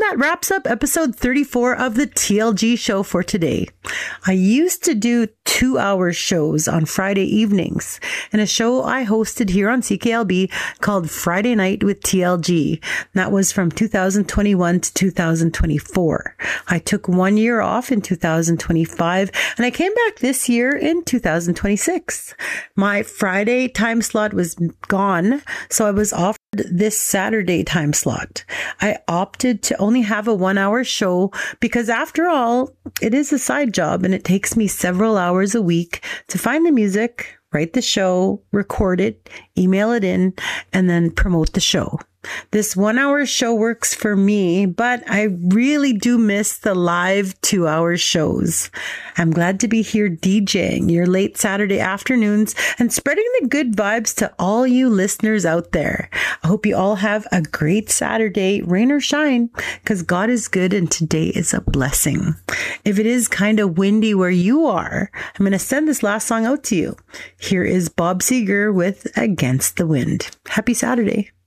that wraps up episode 34 of the TLG show for today. I used to do 2-hour shows on Friday evenings and a show I hosted here on CKLB called Friday Night with TLG. That was from 2021 to 2024. I took 1 year off in 2025 and I came back this year in 2026. My Friday time slot was gone, so I was offered this Saturday time slot. I opted to only have a 1-hour show because after all, it is a side job and it takes me several hours a week to find the music, write the show, record it, email it in, and then promote the show. This 1-hour show works for me, but I really do miss the live 2-hour shows. I'm glad to be here DJing your late Saturday afternoons and spreading the good vibes to all you listeners out there. I hope you all have a great Saturday, rain or shine, because God is good and today is a blessing. If it is kind of windy where you are, I'm going to send this last song out to you. Here is Bob Seger with Against the Wind. Happy Saturday.